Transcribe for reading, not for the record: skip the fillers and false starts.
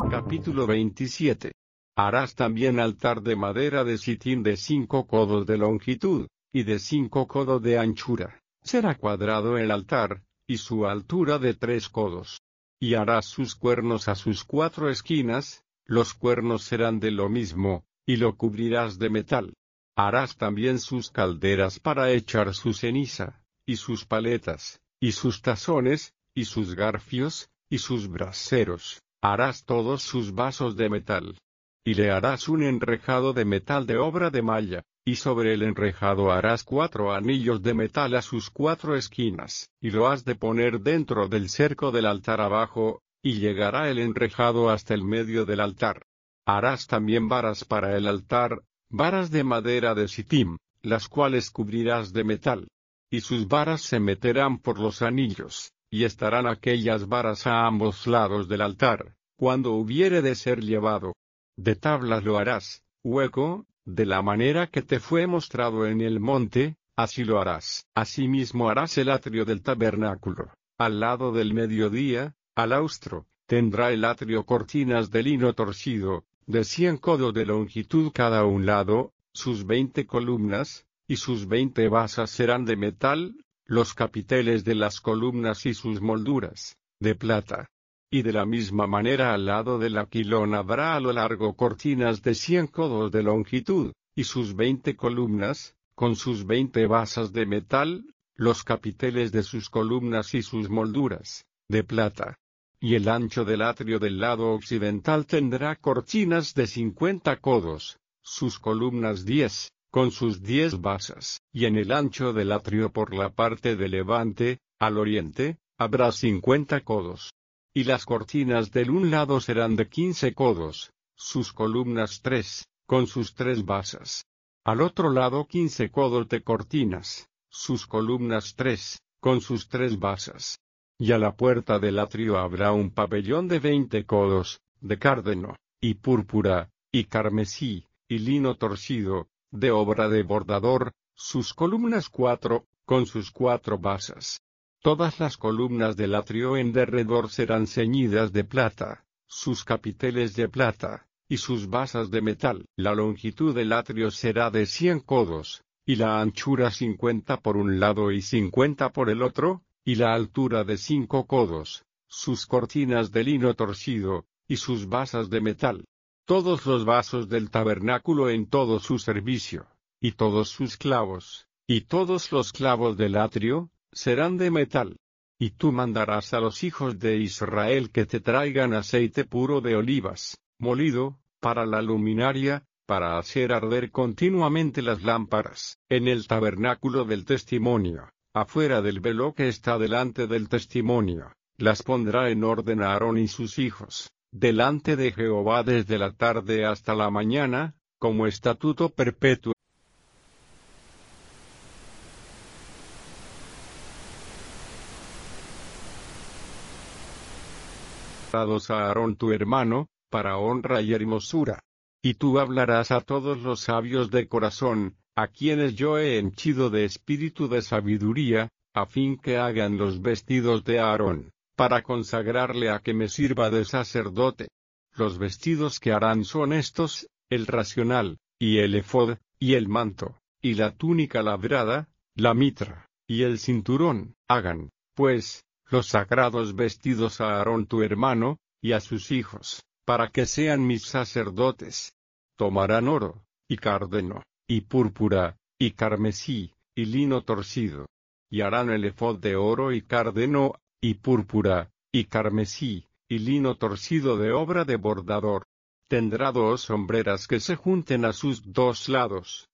Capítulo 27. Harás también altar de madera de sitín de 5 codos de longitud, y de 5 codos de anchura. Será cuadrado el altar, y su altura de 3 codos. Y harás sus cuernos a sus 4 esquinas, los cuernos serán de lo mismo, y lo cubrirás de metal. Harás también sus calderas para echar su ceniza, y sus paletas, y sus tazones, y sus garfios, y sus braseros. Harás todos sus vasos de metal. Y le harás un enrejado de metal de obra de malla, y sobre el enrejado harás 4 anillos de metal a sus 4 esquinas, y lo has de poner dentro del cerco del altar abajo, y llegará el enrejado hasta el medio del altar. Harás también varas para el altar, varas de madera de sitim, las cuales cubrirás de metal. Y sus varas se meterán por los anillos, y estarán aquellas varas a ambos lados del altar, cuando hubiere de ser llevado. De tablas lo harás, hueco, de la manera que te fue mostrado en el monte, así lo harás. Asimismo harás el atrio del tabernáculo. Al lado del mediodía, al austro, tendrá el atrio cortinas de lino torcido, de 100 codos de longitud cada un lado, sus 20 columnas, y sus 20 basas serán de metal, los capiteles de las columnas y sus molduras, de plata. Y de la misma manera al lado del aquilón habrá a lo largo cortinas de 100 codos de longitud, y sus 20 columnas, con sus 20 basas de metal, los capiteles de sus columnas y sus molduras, de plata. Y el ancho del atrio del lado occidental tendrá cortinas de 50 codos, sus columnas 10, con sus 10 basas. Y en el ancho del atrio por la parte de levante, al oriente, habrá 50 codos. Y las cortinas del un lado serán de 15 codos, sus columnas 3, con sus 3 basas. Al otro lado 15 codos de cortinas, sus columnas 3, con sus 3 basas. Y a la puerta del atrio habrá un pabellón de 20 codos, de cárdeno, y púrpura, y carmesí, y lino torcido, de obra de bordador, sus columnas 4, con sus 4 basas. Todas las columnas del atrio en derredor serán ceñidas de plata, sus capiteles de plata, y sus basas de metal. La longitud del atrio será de 100 codos, y la anchura 50 por un lado y 50 por el otro, y la altura de 5 codos, sus cortinas de lino torcido, y sus basas de metal. Todos los vasos del tabernáculo en todo su servicio, y todos sus clavos, y todos los clavos del atrio, serán de metal. Y tú mandarás a los hijos de Israel que te traigan aceite puro de olivas, molido, para la luminaria, para hacer arder continuamente las lámparas, en el tabernáculo del testimonio, afuera del velo que está delante del testimonio. Las pondrá en orden a Aarón y sus hijos, delante de Jehová desde la tarde hasta la mañana, como estatuto perpetuo. A Aarón tu hermano, para honra y hermosura. Y tú hablarás a todos los sabios de corazón, a quienes yo he henchido de espíritu de sabiduría, a fin que hagan los vestidos de Aarón, para consagrarle a que me sirva de sacerdote. Los vestidos que harán son estos: el racional, y el efod, y el manto, y la túnica labrada, la mitra, y el cinturón. Hagan, pues, los sagrados vestidos a Aarón tu hermano, y a sus hijos, para que sean mis sacerdotes. Tomarán oro, y cárdeno, y púrpura, y carmesí, y lino torcido. Y harán el efod de oro y cárdeno, y púrpura, y carmesí, y lino torcido de obra de bordador. Tendrá 2 hombreras que se junten a sus 2 lados,